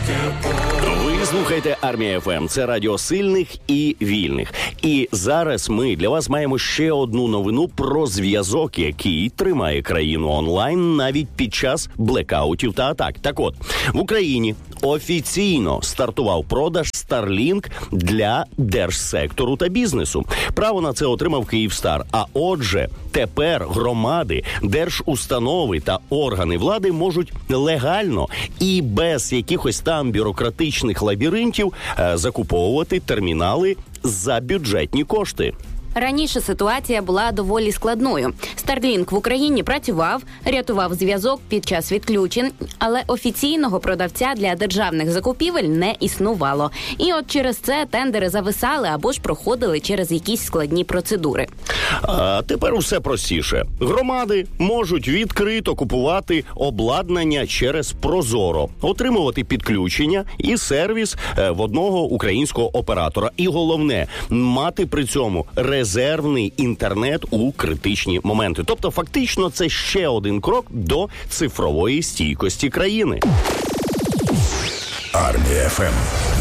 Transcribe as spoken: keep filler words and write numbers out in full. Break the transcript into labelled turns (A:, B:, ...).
A: Ви слухаєте Армія ФМ. Це радіо сильних і вільних. І зараз ми для вас маємо ще одну новину про зв'язок, який тримає країну онлайн навіть під час блекаутів та атак. Так от, в Україні офіційно стартував продаж Starlink для держсектору та бізнесу. Право на це отримав Київстар. А отже, тепер громади, держустанови та органи влади можуть легально і без якихось там бюрократичних лабіринтів е, закуповувати термінали за бюджетні кошти.
B: Раніше ситуація була доволі складною. Starlink в Україні працював, рятував зв'язок під час відключень, але офіційного продавця для державних закупівель не існувало. І от через це тендери зависали або ж проходили через якісь складні процедури.
A: А тепер усе простіше. Громади можуть відкрито купувати обладнання через Прозоро, отримувати підключення і сервіс в одного українського оператора. І головне, мати при цьому резервний інтернет у критичні моменти. Тобто, фактично, це ще один крок до цифрової стійкості країни.
C: Армія ФМ.